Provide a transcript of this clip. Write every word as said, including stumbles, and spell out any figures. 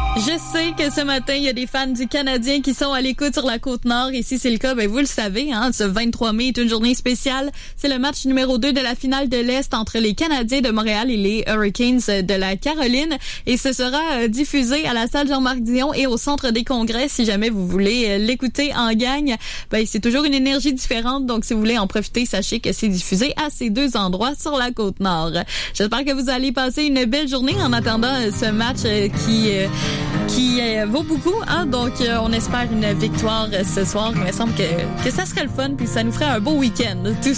Je sais que ce matin, il y a des fans du Canadien qui sont à l'écoute sur la Côte-Nord. Et si c'est le cas, ben vous le savez, hein, ce vingt-trois mai est une journée spéciale. C'est le match numéro deux de la finale de l'Est entre les Canadiens de Montréal et les Hurricanes de la Caroline. Et ce sera euh, diffusé à la salle Jean-Marc Dion et au Centre des Congrès. Si jamais vous voulez euh, l'écouter en gang, ben c'est toujours une énergie différente. Donc, si vous voulez en profiter, sachez que c'est diffusé à ces deux endroits sur la Côte-Nord. J'espère que vous allez passer une belle journée en attendant euh, ce match euh, qui... Euh, qui euh, vaut beaucoup, hein, donc euh, on espère une victoire euh, ce soir. Il me semble que, que ça serait le fun, puis ça nous ferait un beau week-end, tout